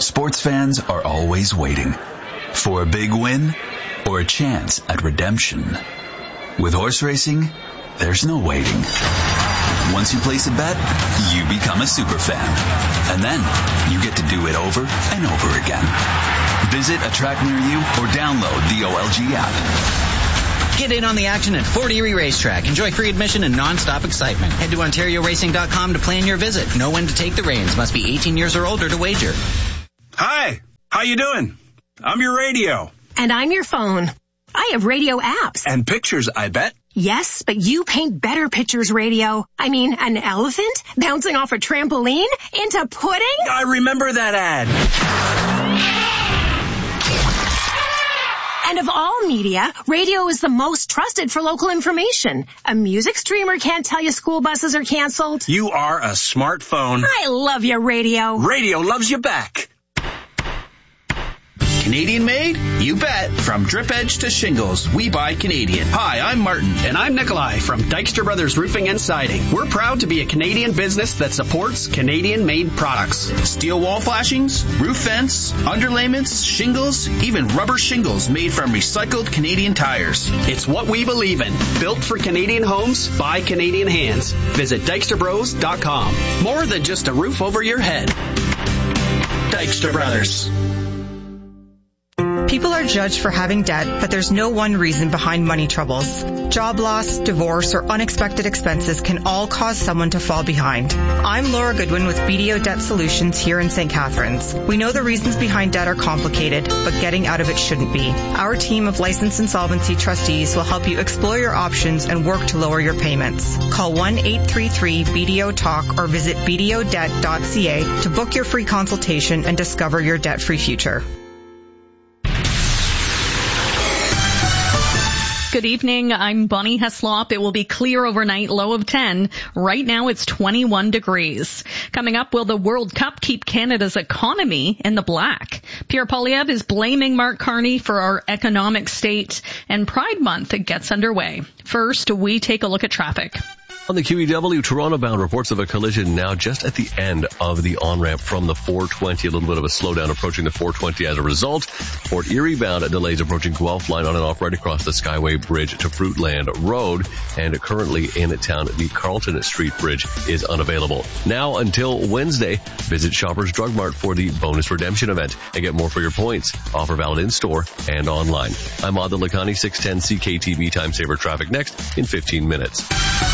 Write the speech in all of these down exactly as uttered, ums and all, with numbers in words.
sports fans are always waiting for a big win or a chance at redemption. With horse racing, there's no waiting. Once you place a bet, you become a super fan. And then you get to do it over and over again. Visit a track near you or download the O L G app. Get in on the action at Fort Erie Racetrack. Enjoy free admission and non-stop excitement. Head to Ontario Racing dot com to plan your visit. Know when to take the reins. Must be eighteen years or older to wager. Hi, how you doing? I'm your radio. And I'm your phone. I have radio apps. And pictures, I bet. Yes, but you paint better pictures, radio. I mean, an elephant bouncing off a trampoline into pudding? I remember that ad. And of all media, radio is the most trusted for local information. A music streamer can't tell you school buses are canceled. You are a smartphone. I love you, radio. Radio loves you back. Canadian made? You bet. From drip edge to shingles, we buy Canadian. Hi, I'm Martin. And I'm Nikolai from Dykstra Brothers Roofing and Siding. We're proud to be a Canadian business that supports Canadian-made products. Steel wall flashings, roof vents, underlayments, shingles, even rubber shingles made from recycled Canadian tires. It's what we believe in. Built for Canadian homes by Canadian hands. Visit Dykstra Bros dot com. More than just a roof over your head. Dykstra Brothers. People are judged for having debt, but there's no one reason behind money troubles. Job loss, divorce, or unexpected expenses can all cause someone to fall behind. I'm Laura Goodwin with B D O Debt Solutions here in Saint Catharines. We know the reasons behind debt are complicated, but getting out of it shouldn't be. Our team of licensed insolvency trustees will help you explore your options and work to lower your payments. Call one eight three three B D O talk or visit b d o debt dot c a to book your free consultation and discover your debt-free future. Good evening. I'm Bonnie Heslop. It will be clear overnight, low of ten. Right now it's twenty-one degrees. Coming up, will the World Cup keep Canada's economy in the black? Pierre Poilievre is blaming Mark Carney for our economic state, and Pride Month gets underway. First, we take a look at traffic. On the Q E W, Toronto-bound reports of a collision now just at the end of the on-ramp from the four twenty. A little bit of a slowdown approaching the four twenty as a result. Fort Erie-bound delays approaching Guelph line on and off right across the Skyway Bridge to Fruitland Road. And currently in town, the Carlton Street Bridge is unavailable. Now until Wednesday, visit Shoppers Drug Mart for the bonus redemption event and get more for your points. Offer valid in-store and online. I'm Adil Lakhani, six ten C K T V Time Saver Traffic next in fifteen minutes.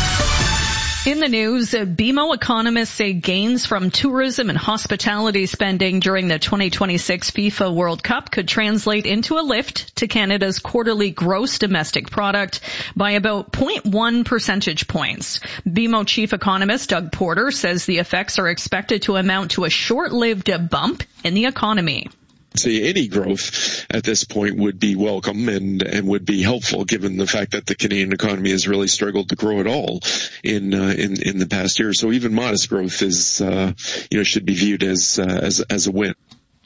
In the news, B M O economists say gains from tourism and hospitality spending during the twenty twenty-six FIFA World Cup could translate into a lift to Canada's quarterly gross domestic product by about zero point one percentage points. B M O chief economist Doug Porter says the effects are expected to amount to a short-lived bump in the economy. Say any growth at this point would be welcome and, and would be helpful given the fact that the Canadian economy has really struggled to grow at all in, uh, in, in the past year. So even modest growth is, uh, you know, should be viewed as, uh, as, as a win.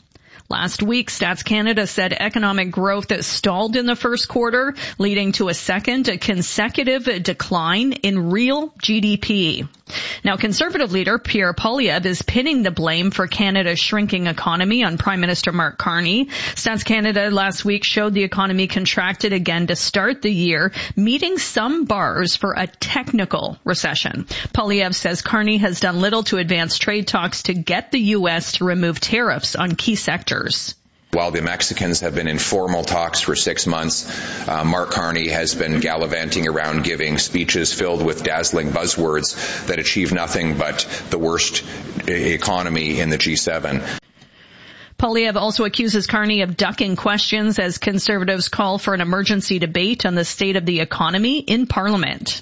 Last week, Stats Canada said economic growth stalled in the first quarter, leading to a second a consecutive decline in real G D P. Now, Conservative leader Pierre Poilievre is pinning the blame for Canada's shrinking economy on Prime Minister Mark Carney. Stats Canada last week showed the economy contracted again to start the year, meeting some bars for a technical recession. Poilievre says Carney has done little to advance trade talks to get the U S to remove tariffs on key sectors. While the Mexicans have been in formal talks for six months, uh, Mark Carney has been gallivanting around giving speeches filled with dazzling buzzwords that achieve nothing but the worst economy in the G seven. Poilievre also accuses Carney of ducking questions as Conservatives call for an emergency debate on the state of the economy in Parliament.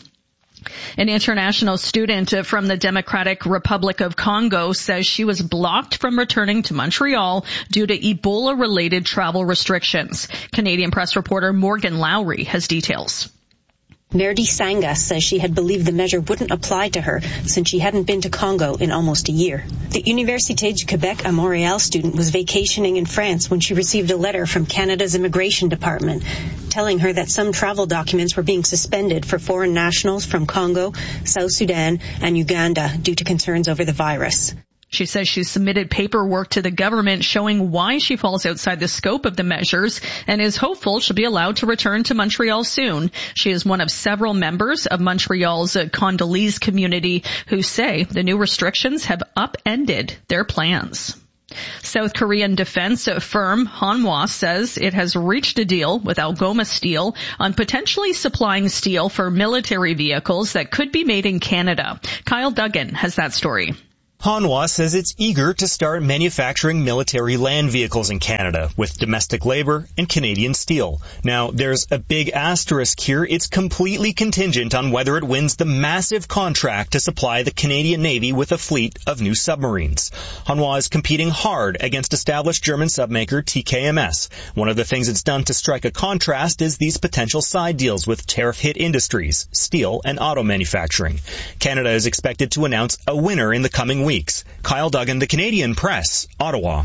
An international student from the Democratic Republic of Congo says she was blocked from returning to Montreal due to Ebola-related travel restrictions. Canadian press reporter Morgan Lowry has details. Merdi Sanga says she had believed the measure wouldn't apply to her since she hadn't been to Congo in almost a year. The Université du Québec à Montréal student was vacationing in France when she received a letter from Canada's Immigration Department telling her that some travel documents were being suspended for foreign nationals from Congo, South Sudan, and Uganda due to concerns over the virus. She says she submitted paperwork to the government showing why she falls outside the scope of the measures and is hopeful she'll be allowed to return to Montreal soon. She is one of several members of Montreal's Congolese community who say the new restrictions have upended their plans. South Korean defense firm Hanwha says it has reached a deal with Algoma Steel on potentially supplying steel for military vehicles that could be made in Canada. Kyle Duggan has that story. Hanwha says it's eager to start manufacturing military land vehicles in Canada with domestic labor and Canadian steel. Now, there's a big asterisk here. It's completely contingent on whether it wins the massive contract to supply the Canadian Navy with a fleet of new submarines. Hanwha is competing hard against established German submaker T K M S. One of the things it's done to strike a contrast is these potential side deals with tariff-hit industries, steel and auto manufacturing. Canada is expected to announce a winner in the coming weeks. Weeks. Kyle Duggan, The Canadian Press, Ottawa.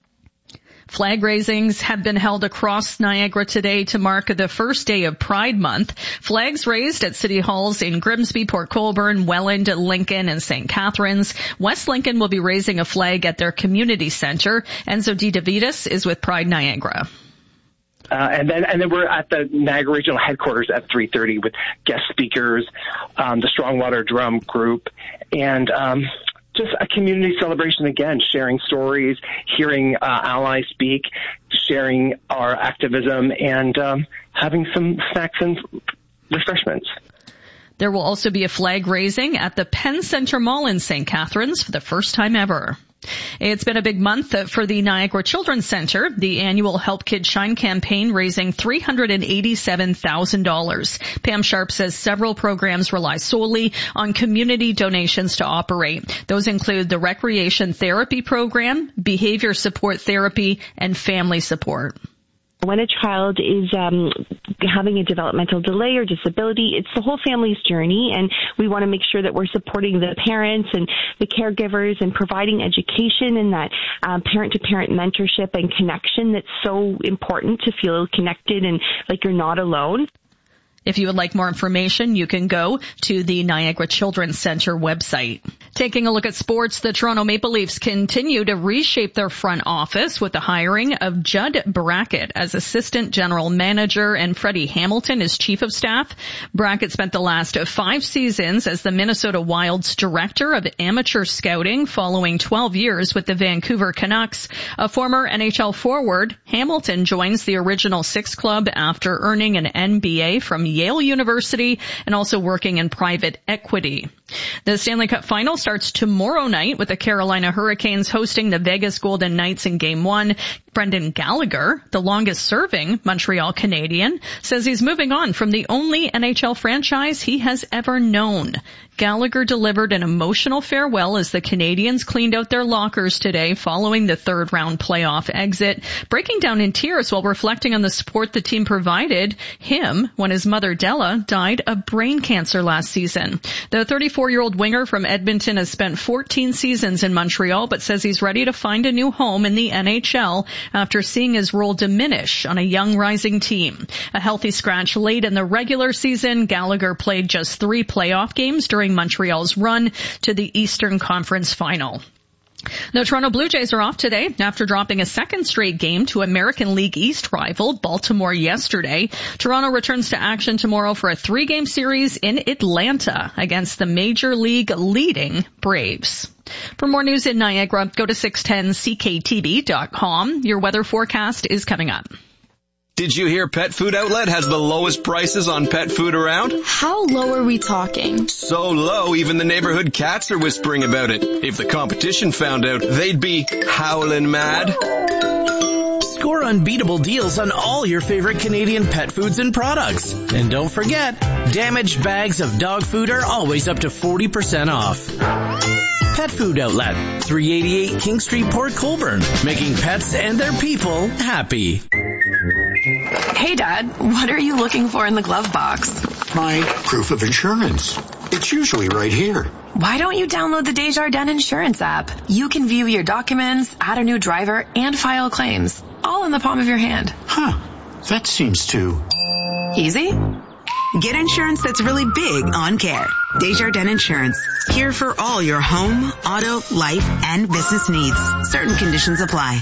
Flag raisings have been held across Niagara today to mark the first day of Pride Month. Flags raised at city halls in Grimsby, Port Colborne, Welland, Lincoln, and Saint Catharines. West Lincoln will be raising a flag at their community center. Enzo Di Davidas is with Pride Niagara. Uh, and then, and then we're at the Niagara Regional Headquarters at three thirty with guest speakers, um, the Strongwater Drum Group, and, um, just a community celebration again, sharing stories, hearing uh, allies speak, sharing our activism, and um, having some snacks and refreshments. There will also be a flag raising at the Penn Centre Mall in Saint Catharines for the first time ever. It's been a big month for the Niagara Children's Centre, the annual Help Kids Shine campaign raising three hundred eighty-seven thousand dollars. Pam Sharp says several programs rely solely on community donations to operate. Those include the Recreation Therapy Program, Behavior Support Therapy, and Family Support. When a child is um, having a developmental delay or disability, it's the whole family's journey, and we want to make sure that we're supporting the parents and the caregivers and providing education and that um, parent-to-parent mentorship and connection that's so important to feel connected and like you're not alone. If you would like more information, you can go to the Niagara Children's Centre website. Taking a look at sports, the Toronto Maple Leafs continue to reshape their front office with the hiring of Judd Brackett as assistant general manager and Freddie Hamilton as chief of staff. Brackett spent the last five seasons as the Minnesota Wild's director of amateur scouting following twelve years with the Vancouver Canucks. A former N H L forward, Hamilton joins the original six club after earning an M B A from Yale University and also working in private equity. The Stanley Cup Final starts tomorrow night with the Carolina Hurricanes hosting the Vegas Golden Knights in Game one. Brendan Gallagher, the longest-serving Montreal Canadian, says he's moving on from the only N H L franchise he has ever known. Gallagher delivered an emotional farewell as the Canadians cleaned out their lockers today following the third-round playoff exit, breaking down in tears while reflecting on the support the team provided him when his mother Della died of brain cancer last season. The thirty-four-year-old winger from Edmonton has spent fourteen seasons in Montreal, but says he's ready to find a new home in the N H L after seeing his role diminish on a young rising team. A healthy scratch late in the regular season, Gallagher played just three playoff games during Montreal's run to the Eastern Conference Final. The Toronto Blue Jays are off today after dropping a second straight game to American League East rival Baltimore yesterday. Toronto returns to action tomorrow for a three-game series in Atlanta against the Major League leading Braves. For more news in Niagara, go to six ten C K T V dot com. Your weather forecast is coming up. Did you hear Pet Food Outlet has the lowest prices on pet food around? How low are we talking? So low, even the neighborhood cats are whispering about it. If the competition found out, they'd be howling mad. Score unbeatable deals on all your favorite Canadian pet foods and products. And don't forget, damaged bags of dog food are always up to forty percent off. Pet Food Outlet, three eighty-eight King Street, Port Colborne, making pets and their people happy. Hey, Dad, what are you looking for in the glove box? My proof of insurance. It's usually right here. Why don't you download the Desjardins Insurance app? You can view your documents, add a new driver, and file claims, all in the palm of your hand. Huh, that seems too... easy? Get insurance that's really big on care. Desjardins Insurance. Here for all your home, auto, life, and business needs. Certain conditions apply.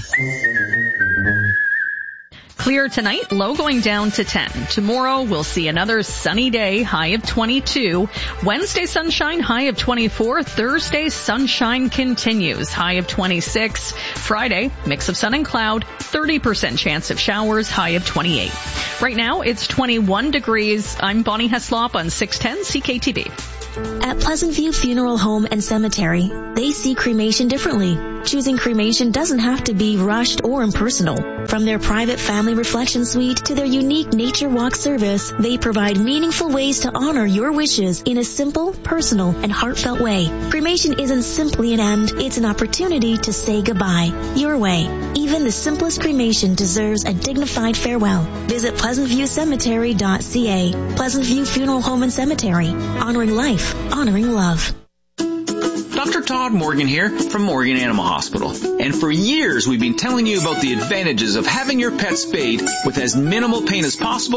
Clear tonight, low going down to ten. Tomorrow, we'll see another sunny day, high of twenty-two. Wednesday, sunshine, high of twenty-four. Thursday, sunshine continues, high of twenty-six. Friday, mix of sun and cloud, thirty percent chance of showers, high of twenty-eight. Right now, it's twenty-one degrees. I'm Bonnie Heslop on six ten C K T V. At Pleasant View Funeral Home and Cemetery, they see cremation differently. Choosing cremation doesn't have to be rushed or impersonal. From their private family reflection suite to their unique nature walk service, they provide meaningful ways to honor your wishes in a simple, personal, and heartfelt way. Cremation isn't simply an end, it's an opportunity to say goodbye, your way. Even the simplest cremation deserves a dignified farewell. Visit pleasant view cemetery dot c a. Pleasant View Funeral Home and Cemetery. Honoring life, honoring love. Doctor Todd Morgan here from Morgan Animal Hospital. And for years we've been telling you about the advantages of having your pet spayed with as minimal pain as possible